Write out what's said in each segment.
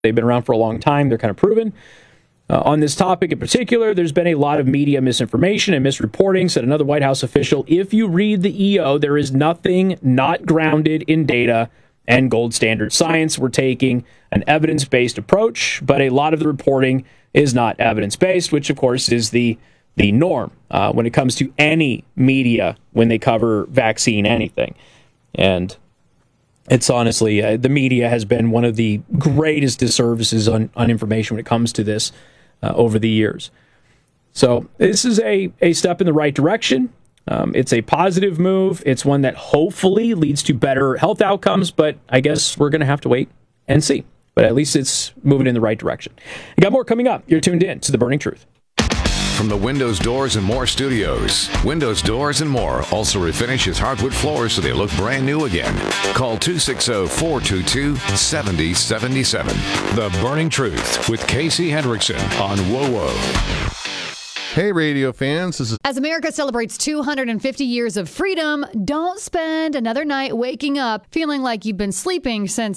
They've been around for a long time. They're kind of proven. On this topic in particular, there's been a lot of media misinformation and misreporting, said another White House official. If you read the EO, there is nothing not grounded in data and gold standard science. We're taking an evidence-based approach, but a lot of the reporting is not evidence-based, which, of course, is the norm when it comes to any media when they cover vaccine anything. And it's honestly, the media has been one of the greatest disservices on information when it comes to this over the years. So this is a step in the right direction. It's a positive move. It's one that hopefully leads to better health outcomes, but I guess we're going to have to wait and see. But at least it's moving in the right direction. I got more coming up. You're tuned in to The Burning Truth. From the Windows Doors and More studios, Windows Doors and More also refinishes hardwood floors so they look brand new again. Call 260-422-7077. The Burning Truth with Casey Hendrickson on WOWO. Hey, radio fans. As America celebrates 250 years of freedom, don't spend another night waking up feeling like you've been sleeping since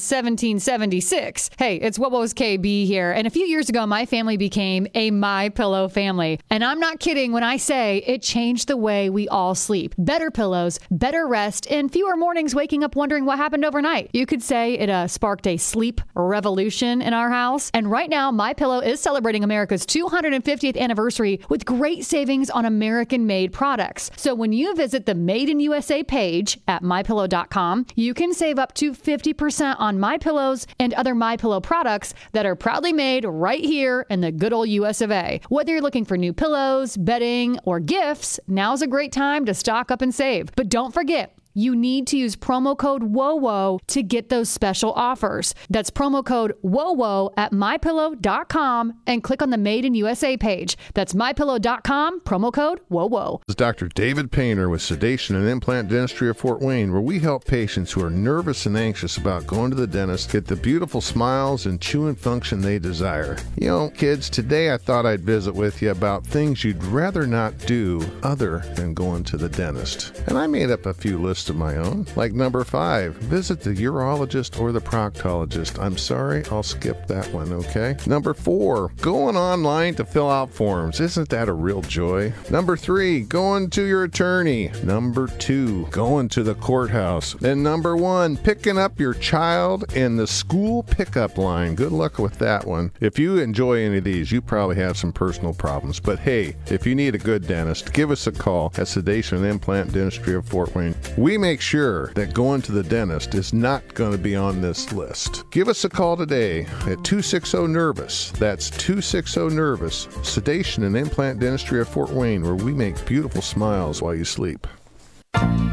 1776. Hey, it's WOWO's KB here. And a few years ago, my family became a MyPillow family. And I'm not kidding when I say it changed the way we all sleep. Better pillows, better rest, and fewer mornings waking up wondering what happened overnight. You could say it sparked a sleep revolution in our house. And right now, MyPillow is celebrating America's 250th anniversary with great savings on American-made products. So when you visit the Made in USA page at MyPillow.com, you can save up to 50% on MyPillows and other MyPillow products that are proudly made right here in the good old US of A. Whether you're looking for new pillows, bedding, or gifts, now's a great time to stock up and save. But don't forget, you need to use promo code WOWO to get those special offers. That's promo code WOWO at MyPillow.com and click on the Made in USA page. That's MyPillow.com, promo code WOWO. This is Dr. David Painter with Sedation and Implant Dentistry of Fort Wayne, where we help patients who are nervous and anxious about going to the dentist get the beautiful smiles and chewing function they desire. You know, kids, today I thought I'd visit with you about things you'd rather not do other than going to the dentist. And I made up a few lists of my own, like number 5, visit the urologist or the proctologist. I'm sorry, I'll skip that one, okay? Number 4, going online to fill out forms. Isn't that a real joy? Number 3, going to your attorney. Number 2, going to the courthouse. And number 1, picking up your child in the school pickup line. Good luck with that one. If you enjoy any of these, you probably have some personal problems. But hey, if you need a good dentist, give us a call at Sedation and Implant Dentistry of Fort Wayne. We make sure that going to the dentist is not going to be on this list. Give us a call today at 260-NERVOUS. That's 260-NERVOUS. Sedation and Implant Dentistry of Fort Wayne, where we make beautiful smiles while you sleep.